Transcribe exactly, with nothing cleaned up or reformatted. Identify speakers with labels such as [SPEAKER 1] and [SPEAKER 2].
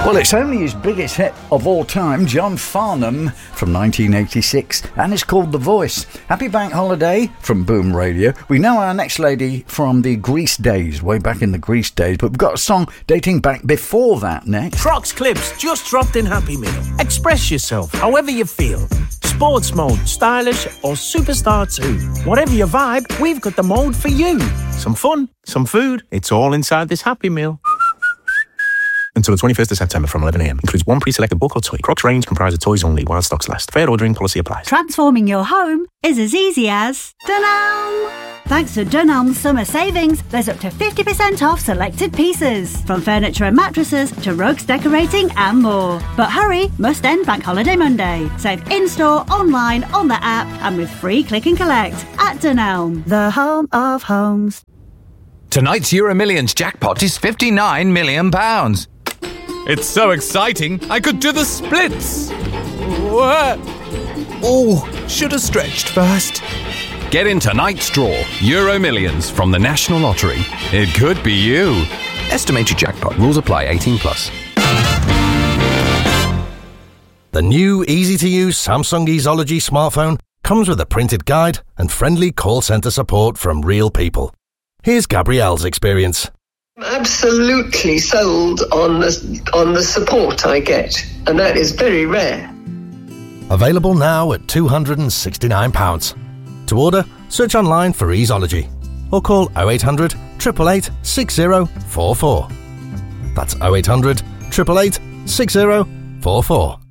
[SPEAKER 1] Well, it's only his biggest hit of all time, John Farnham, from nineteen eighty-six, and it's called The Voice. Happy Bank Holiday from Boom Radio. We know our next lady from the Grease days, way back in the Grease days, but we've got a song dating back before that next.
[SPEAKER 2] Crocs Clips just dropped in Happy Meal. Express yourself however you feel. Sports mode, stylish or superstar too. Whatever your vibe, we've got the mode for you. Some fun, some food, it's all inside this Happy Meal. Until the twenty-first of September from eleven a m. Includes one pre-selected book or toy. Crocs range comprises toys only while stocks last. Fair ordering policy applies.
[SPEAKER 3] Transforming your home is as easy as Dunelm. Thanks to Dunelm's summer savings, there's up to fifty percent off selected pieces. From furniture and mattresses to rugs, decorating and more. But hurry, must end Bank Holiday Monday. Save in-store, online, on the app and with free click and collect at Dunelm, the home of homes.
[SPEAKER 4] Tonight's Euro Millions jackpot is fifty-nine million pounds.
[SPEAKER 5] It's so exciting, I could do the splits. What? Oh, should have stretched first.
[SPEAKER 4] Get in tonight's draw, Euro Millions from the National Lottery. It could be you. Estimated jackpot. Rules apply. eighteen plus.
[SPEAKER 6] The new easy-to-use Samsung Easology smartphone comes with a printed guide and friendly call centre support from real people. Here's Gabrielle's experience.
[SPEAKER 7] Absolutely sold on the, on the support I get, and that is very rare.
[SPEAKER 6] Available now at two hundred sixty-nine pounds. To order, search online for Easology or call oh eight hundred, eight eight eight, six oh four four. That's oh eight hundred, eight eight eight, six oh four four.